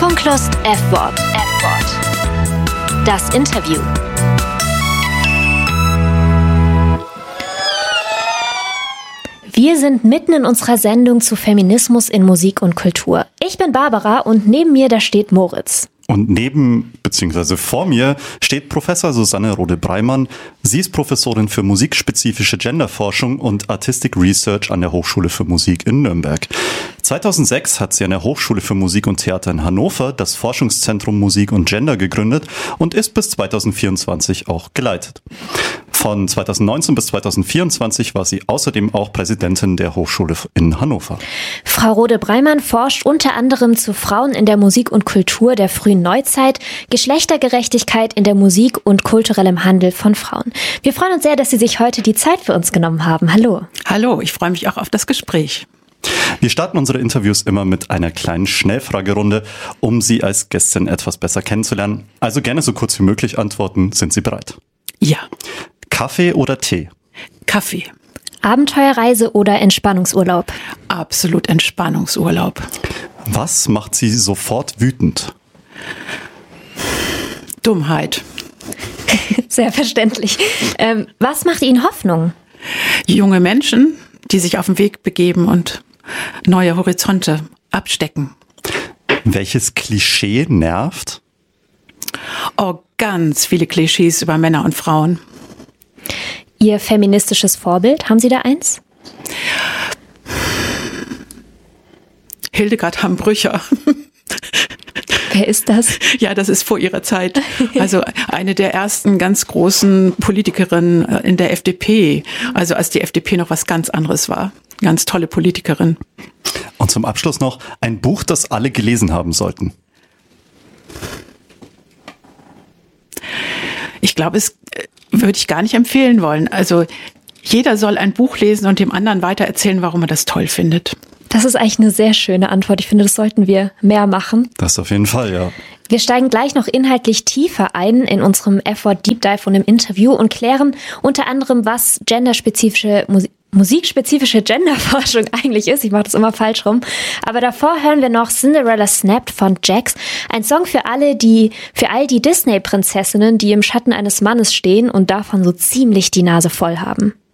Funklost F-Wort. Das Interview. Wir sind mitten in unserer Sendung zu Feminismus in Musik und Kultur. Ich bin Barbara und neben mir, da steht Moritz. Und neben bzw. vor mir steht Professor Susanne Rode-Breimann. Sie ist Professorin für musikspezifische Genderforschung und Artistic Research an der Hochschule für Musik in Nürnberg. 2006 hat sie an der Hochschule für Musik und Theater in Hannover das Forschungszentrum Musik und Gender gegründet und ist bis 2024 auch geleitet. Von 2019 bis 2024 war sie außerdem auch Präsidentin der Hochschule in Hannover. Frau Rode-Breimann forscht unter anderem zu Frauen in der Musik und Kultur der frühen Neuzeit, Geschlechtergerechtigkeit in der Musik und kulturellem Handel von Frauen. Wir freuen uns sehr, dass Sie sich heute die Zeit für uns genommen haben. Hallo. Hallo, ich freue mich auch auf das Gespräch. Wir starten unsere Interviews immer mit einer kleinen Schnellfragerunde, um Sie als Gästin etwas besser kennenzulernen. Also gerne so kurz wie möglich antworten. Sind Sie bereit? Ja. Kaffee oder Tee? Kaffee. Abenteuerreise oder Entspannungsurlaub? Absolut Entspannungsurlaub. Was macht Sie sofort wütend? Dummheit. Sehr verständlich. Was macht Ihnen Hoffnung? Junge Menschen, die sich auf den Weg begeben und neue Horizonte abstecken. Welches Klischee nervt? Oh, ganz viele Klischees über Männer und Frauen. Ihr feministisches Vorbild, haben Sie da eins? Hildegard Hamm-Brücher. Wer ist das? Ja, das ist vor ihrer Zeit. Also eine der ersten ganz großen Politikerinnen in der FDP. Also als die FDP noch was ganz anderes war. Ganz tolle Politikerin. Und zum Abschluss noch ein Buch, das alle gelesen haben sollten. Ich glaube, es würde ich gar nicht empfehlen wollen. Also jeder soll ein Buch lesen und dem anderen weitererzählen, warum er das toll findet. Das ist eigentlich eine sehr schöne Antwort. Ich finde, das sollten wir mehr machen. Das auf jeden Fall, ja. Wir steigen gleich noch inhaltlich tiefer ein in unserem F-Wort Deep Dive und im Interview und klären unter anderem, was musikspezifische Genderforschung eigentlich ist. Ich mache das immer falsch rum. Aber davor hören wir noch Cinderella Snapped von Jax. Ein Song für all die Disney-Prinzessinnen, die im Schatten eines Mannes stehen und davon so ziemlich die Nase voll haben.